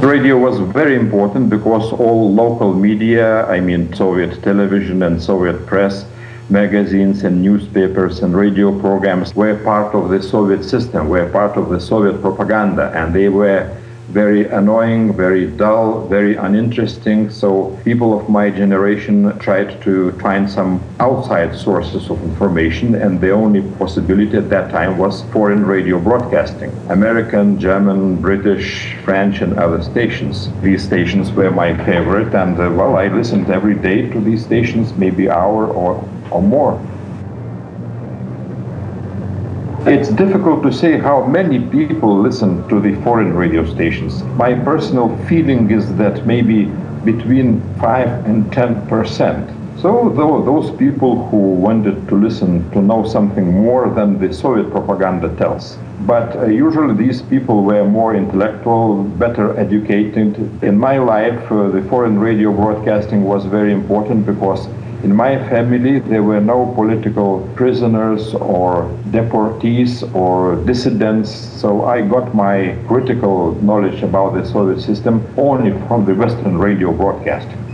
Radio was very important because all local media, I mean Soviet television and Soviet press, magazines and newspapers and radio programs were part of the Soviet system, were part of the Soviet propaganda, and they were very annoying, very dull, very uninteresting. So people of my generation tried to find some outside sources of information, and the only possibility at that time was foreign radio broadcasting. American, German, British, French, and other stations. These stations were my favorite, and I listened every day to these stations, maybe an hour or more. It's difficult to say how many people listen to the foreign radio stations. My personal feeling is that maybe between 5 and 10%. So those people who wanted to listen to know something more than the Soviet propaganda tells. But usually these people were more intellectual, better educated. In my life, the foreign radio broadcasting was very important because in my family, there were no political prisoners or deportees or dissidents, so I got my critical knowledge about the Soviet system only from the Western radio broadcasting.